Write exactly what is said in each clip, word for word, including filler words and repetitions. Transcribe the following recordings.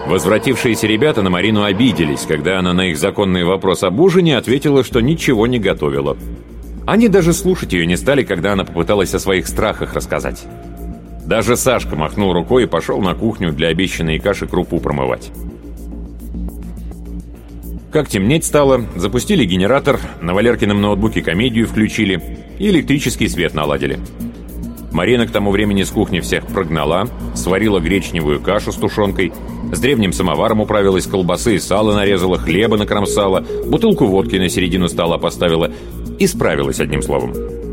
Возвратившиеся ребята на Марину обиделись, когда она на их законный вопрос об ужине ответила, что ничего не готовила. Они даже слушать ее не стали, когда она попыталась о своих страхах рассказать. Даже Сашка махнул рукой и пошел на кухню для обещанной каши крупу промывать. Как темнеть стало, запустили генератор, на Валеркином ноутбуке комедию включили и электрический свет наладили. Марина к тому времени с кухни всех прогнала, сварила гречневую кашу с тушенкой, с древним самоваром управилась, колбасы и сало нарезала, хлеба накромсала, бутылку водки на середину стола поставила и справилась, одним словом.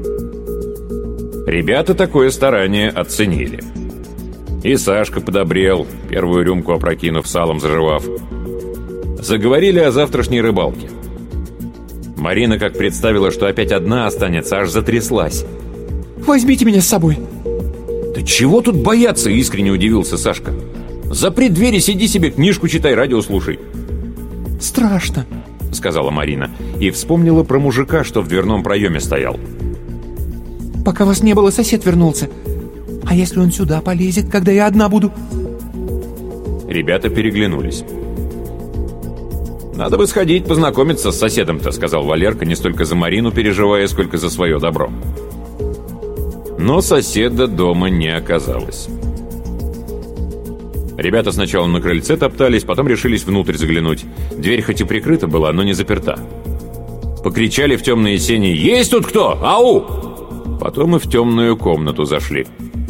Ребята такое старание оценили. И Сашка подобрел, первую рюмку опрокинув, салом заживав. Заговорили о завтрашней рыбалке. Марина, как представила, что опять одна останется, аж затряслась. «Возьмите меня с собой!» «Да чего тут бояться?» — искренне удивился Сашка. «Запри двери, сиди себе, книжку читай, радио слушай». «Страшно», — сказала Марина и вспомнила про мужика, что в дверном проеме стоял. «Пока вас не было, сосед вернулся. А если он сюда полезет, когда я одна буду?» Ребята переглянулись. «Надо бы сходить познакомиться с соседом-то», — сказал Валерка, не столько за Марину переживая, сколько за свое добро. Но соседа дома не оказалось. Ребята сначала на крыльце топтались, потом решились внутрь заглянуть. Дверь хоть и прикрыта была, но не заперта. Покричали в темные сени: «Есть тут кто? Ау!» Потом и в темную комнату зашли.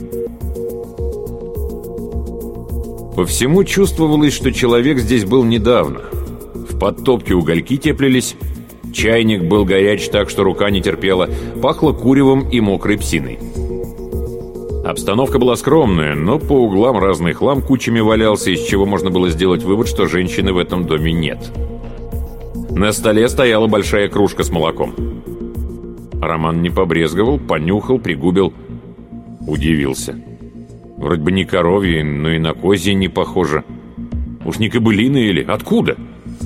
По всему чувствовалось, что человек здесь был недавно. В подтопке угольки теплились, чайник был горяч так, что рука не терпела, пахло куревом и мокрой псиной. Обстановка была скромная, но по углам разный хлам кучами валялся, из чего можно было сделать вывод, что женщины в этом доме нет. На столе стояла большая кружка с молоком. Роман не побрезговал, понюхал, пригубил. Удивился. Вроде бы не коровье, но и на козье не похоже. Уж не кобылины или? Откуда?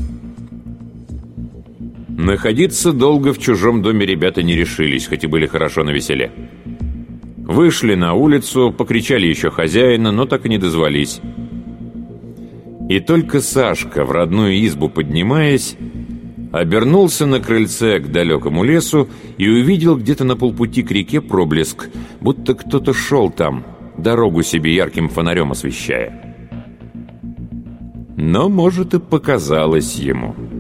Находиться долго в чужом доме ребята не решились, хоть и были хорошо навеселе. Вышли на улицу, покричали еще хозяина, но так и не дозвались. И только Сашка, в родную избу поднимаясь, обернулся на крыльце к далекому лесу и увидел где-то на полпути к реке проблеск, будто кто-то шел там, дорогу себе ярким фонарем освещая. Но, может, и показалось ему.